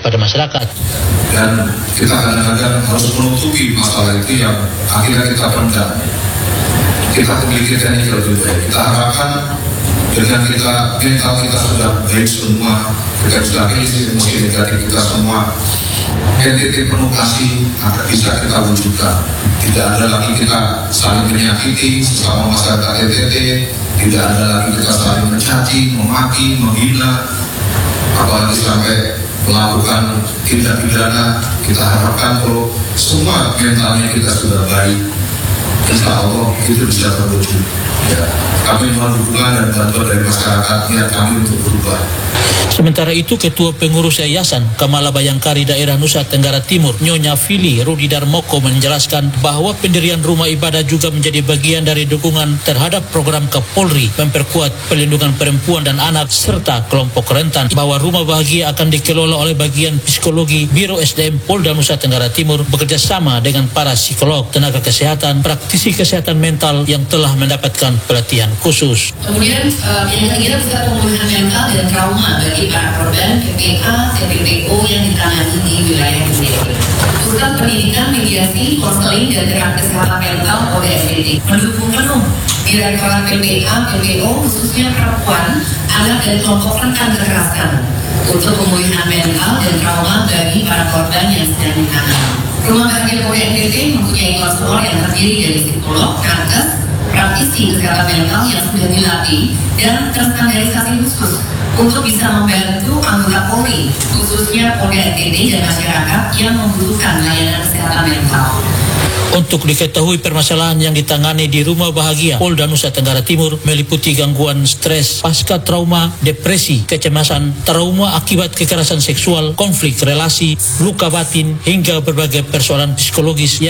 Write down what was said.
kepada masyarakat. Dan kita kadang-kadang harus menutupi masalah itu yang akhirnya kita pendam. Kita memikirkan ini lebih baik. Kita harapkan dengan mental kita sudah baik semua, kita sudah rilis emosi negatif kita semua, NTT penuh kasih akan bisa kita wujudkan. Tidak ada lagi kita saling menyakiti sesama masyarakat NTT, tidak ada lagi kita saling mencaci, memaki, menghina, apalagi sampai melakukan tindak pidana. Kita harapkan kalau semua mentalnya kita sudah baik, insya Allah itu bisa terwujud. Ya, kami mohon dukungan dan bantuan dari masyarakat niat kami untuk berubah. Sementara itu, Ketua Pengurus Yayasan Kamala Bayangkari Daerah Nusa Tenggara Timur, Nyonya Fili Rudi Darmoko menjelaskan bahwa pendirian rumah ibadah juga menjadi bagian dari dukungan terhadap program Kapolri memperkuat perlindungan perempuan dan anak serta kelompok rentan, bahwa rumah bahagia akan dikelola oleh bagian psikologi Biro SDM Polda Nusa Tenggara Timur bekerja sama dengan para psikolog, tenaga kesehatan, praktisi kesehatan mental yang telah mendapatkan pelatihan khusus. Kemudian yang ketiga pusat pemulihan mental dan trauma bagi para korban PPA, TPPO yang ditangani di wilayah NTT. Pusat pendidikan, mediasi, konseling dan terapi kesehatan mental oleh NTT mendukung penuh Direktorat PPA, PPO khususnya perempuan, anak dan kelompok rentan kekerasan untuk pemulihan mental dan trauma bagi para korban yang sedang ditangani. Rumah Bahagia Polri NTT mempunyai konselor yang terdiri dari psikolog, nakes, praktisi kesehatan mental yang sudah dilatih dan terstandarisasi khusus untuk bisa membantu anggota Polri, khususnya Polri NTT dan masyarakat yang membutuhkan layanan kesehatan mental. Untuk diketahui, permasalahan yang ditangani di Rumah Bahagia Polda Nusa Tenggara Timur meliputi gangguan stres pasca trauma, depresi, kecemasan, trauma akibat kekerasan seksual, konflik relasi, luka batin, hingga berbagai persoalan psikologis